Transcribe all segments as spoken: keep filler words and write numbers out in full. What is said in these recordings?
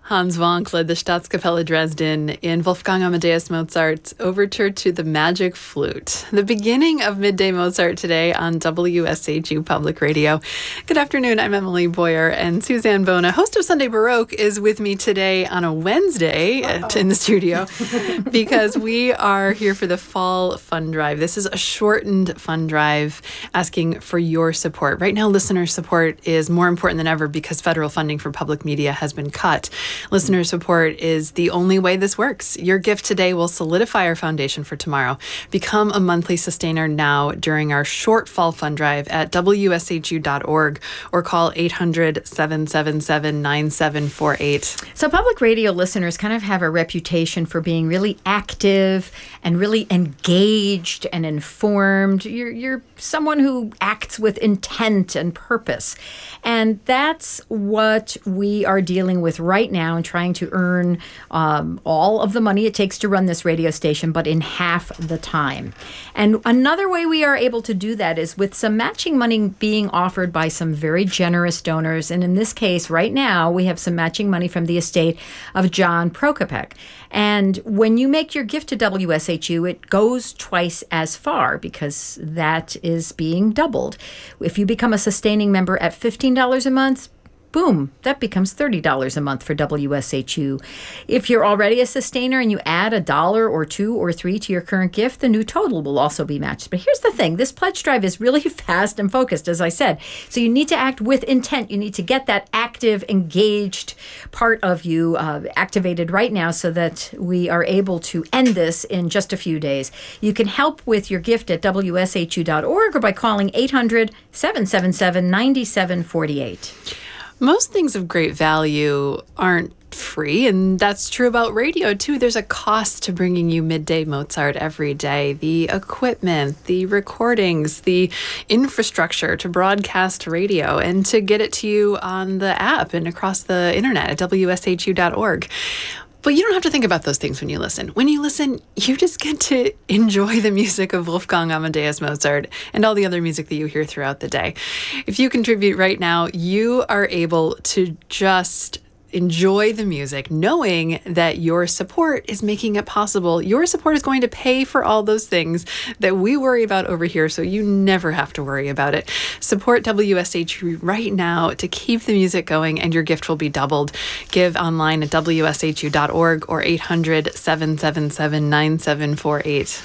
Hans Wank led the Staatskapelle Dresden in Wolfgang Amadeus Mozart's Overture to the Magic Flute. The beginning of Midday Mozart today on W S H U Public Radio. Good afternoon, I'm Emily Boyer, and Suzanne Bona, host of Sunday Baroque, is with me today on a Wednesday Uh-oh. in the studio because we are here for the Fall Fund Drive. This is a shortened fund drive asking for your support. Right now, listener support is more important than ever because federal funding for public media has been cut. Listener support is the only way this works. Your gift today will solidify our foundation for tomorrow. Become a monthly sustainer now during our short fall fund drive at W S H U dot org or call eight hundred, seven seven seven, nine seven four eight. So public radio listeners kind of have a reputation for being really active and really engaged and informed. You're, you're someone who acts with intent and purpose. And that's what we are dealing with right now and trying to earn um, all of the money it takes to run this radio station, but in half the time. And another way we are able to do that is with some matching money being offered by some very generous donors. And in this case, right now, we have some matching money from the estate of John Prokopek. And when you make your gift to W S H U, it goes twice as far because that is being doubled. If you become a sustaining member at fifteen dollars a month, boom, that becomes thirty dollars a month for W S H U. If you're already a sustainer and you add a dollar or two or three to your current gift, the new total will also be matched. But here's the thing, this pledge drive is really fast and focused, as I said. So you need to act with intent. You need to get that active, engaged part of you uh, activated right now so that we are able to end this in just a few days. You can help with your gift at W S H U dot org or by calling eight hundred, seven seven seven, nine seven four eight. Most things of great value aren't free, and that's true about radio too. There's a cost to bringing you Midday Mozart every day. The equipment, the recordings, the infrastructure to broadcast radio and to get it to you on the app and across the internet at W S H U dot org. But you don't have to think about those things when you listen. When you listen, you just get to enjoy the music of Wolfgang Amadeus Mozart and all the other music that you hear throughout the day. If you contribute right now, you are able to just enjoy the music, knowing that your support is making it possible. Your support is going to pay for all those things that we worry about over here, so you never have to worry about it. Support W S H U right now to keep the music going, and your gift will be doubled. Give online at W S H U dot org or eight hundred, seven seven seven, nine seven four eight.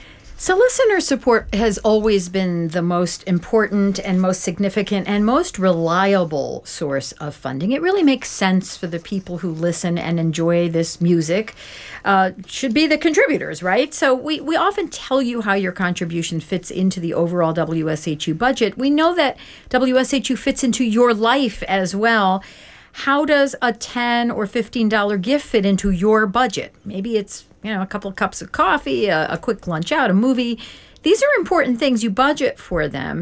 So listener support has always been the most important and most significant and most reliable source of funding. It really makes sense for the people who listen and enjoy this music uh, should be the contributors, right? So we, we often tell you how your contribution fits into the overall W S H U budget. We know that W S H U fits into your life as well. How does a ten or fifteen dollars gift fit into your budget? Maybe it's, you know, a couple of cups of coffee, a, a quick lunch out, a movie. These are important things. You budget for them.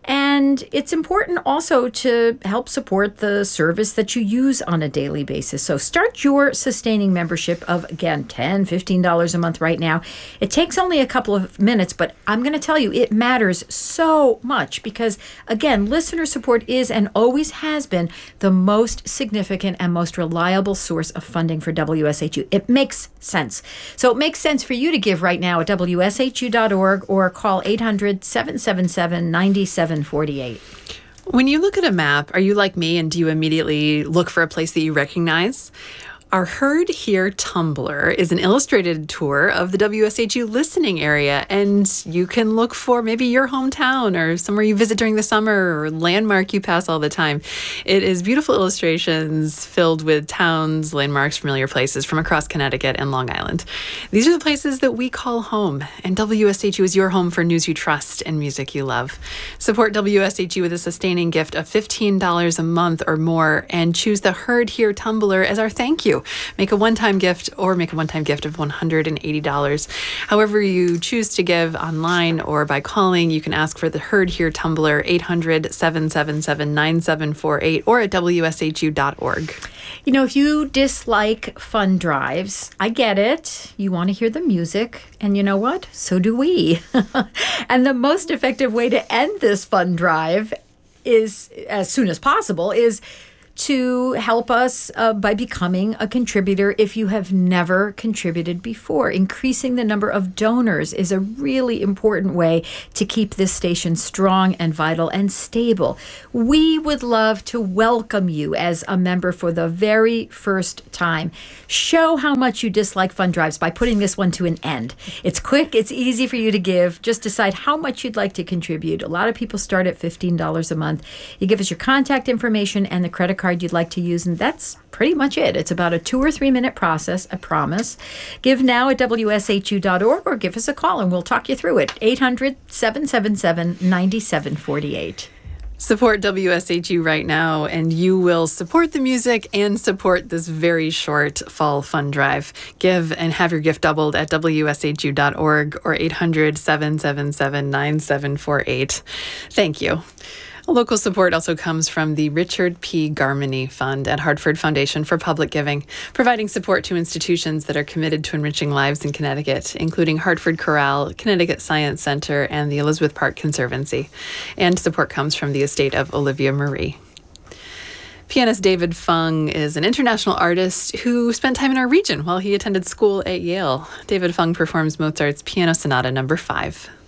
And it's important also to help support the service that you use on a daily basis. So start your sustaining membership of, again, ten dollars, fifteen dollars a month right now. It takes only a couple of minutes, but I'm going to tell you, it matters so much because, again, listener support is and always has been the most significant and most reliable source of funding for W S H U. It makes sense. So it makes sense for you to give right now at W S H U dot org or call eight hundred, seven seven seven, nine seven four eight. When you look at a map, are you like me and do you immediately look for a place that you recognize? Our Heard Here Tumblr is an illustrated tour of the W S H U listening area, and you can look for maybe your hometown or somewhere you visit during the summer or landmark you pass all the time. It is beautiful illustrations filled with towns, landmarks, familiar places from across Connecticut and Long Island. These are the places that we call home, and W S H U is your home for news you trust and music you love. Support W S H U with a sustaining gift of fifteen dollars a month or more, and choose the Heard Here Tumblr as our thank you. Make a one-time gift or make a one-time gift of one hundred eighty dollars. However you choose to give online or by calling, you can ask for the Heard Here Tumblr, eight hundred, seven seven seven, nine seven four eight, or at W S H U dot org. You know, if you dislike fund drives, I get it. You want to hear the music, and you know what? So do we. And the most effective way to end this fund drive is, as soon as possible, is to help us uh, by becoming a contributor if you have never contributed before. Increasing the number of donors is a really important way to keep this station strong and vital and stable. We would love to welcome you as a member for the very first time. Show how much you dislike fund drives by putting this one to an end. It's quick, it's easy for you to give. Just decide how much you'd like to contribute. A lot of people start at fifteen dollars a month. You give us your contact information and the credit card you'd like to use, and that's pretty much it. It's about a two or three minute process, I promise. Give now at W S H U dot org or give us a call and we'll talk you through it. eight hundred, seven seven seven, nine seven four eight. Support W S H U right now, and you will support the music and support this very short fall fund drive. Give and have your gift doubled at W S H U dot org or eight hundred, seven seven seven, nine seven four eight. Thank you. Local support also comes from the Richard P. Garmany Fund at Hartford Foundation for Public Giving, providing support to institutions that are committed to enriching lives in Connecticut, including Hartford Chorale, Connecticut Science Center, and the Elizabeth Park Conservancy. And support comes from the estate of Olivia Marie. Pianist David Fung is an international artist who spent time in our region while he attended school at Yale. David Fung performs Mozart's Piano Sonata Number five.